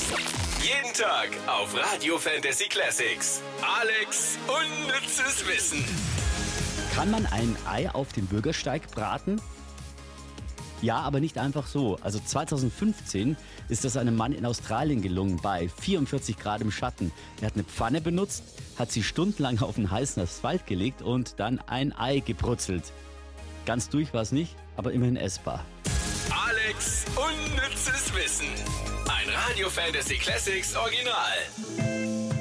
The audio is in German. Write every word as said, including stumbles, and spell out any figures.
Jeden Tag auf Radio Fantasy Classics. Alex unnützes Wissen. Kann man ein Ei auf dem Bürgersteig braten? Ja, aber nicht einfach so. Also zweitausendfünfzehn ist das einem Mann in Australien gelungen, bei vierundvierzig Grad im Schatten. Er hat eine Pfanne benutzt, hat sie stundenlang auf den heißen Asphalt gelegt und dann ein Ei gebrutzelt. Ganz durch war es nicht, aber immerhin essbar. Alex unnützes Wissen. Ein Radio Fantasy Classics Original.